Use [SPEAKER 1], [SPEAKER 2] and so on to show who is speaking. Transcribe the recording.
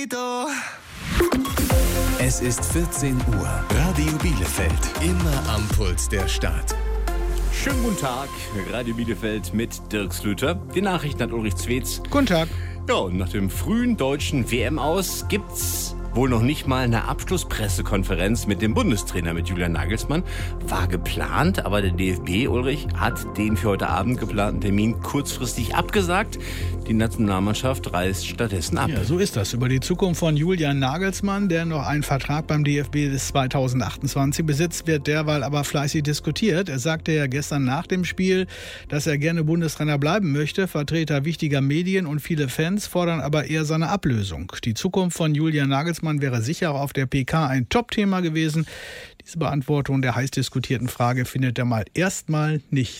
[SPEAKER 1] Es ist 14 Uhr. Radio Bielefeld. Immer am Puls der Stadt.
[SPEAKER 2] Schönen guten Tag, Radio Bielefeld mit Dirk Slüter. Die Nachrichten hat Ulrich Zwetz.
[SPEAKER 3] Guten Tag.
[SPEAKER 2] Ja, und nach dem frühen deutschen WM-Aus gibt's wohl noch nicht mal eine Abschlusspressekonferenz mit dem Bundestrainer, mit Julian Nagelsmann. War geplant, aber der DFB, Ulrich, hat den für heute Abend geplanten Termin kurzfristig abgesagt. Die Nationalmannschaft reist stattdessen ab.
[SPEAKER 3] Ja, so ist das. Über die Zukunft von Julian Nagelsmann, der noch einen Vertrag beim DFB bis 2028 besitzt, wird derweil aber fleißig diskutiert. Er sagte ja gestern nach dem Spiel, dass er gerne Bundestrainer bleiben möchte. Vertreter wichtiger Medien und viele Fans fordern aber eher seine Ablösung. Die Zukunft von Julian Nagelsmann wäre sicher auch auf der PK ein Top-Thema gewesen. Diese Beantwortung der heiß diskutierten Frage findet er mal erstmal nicht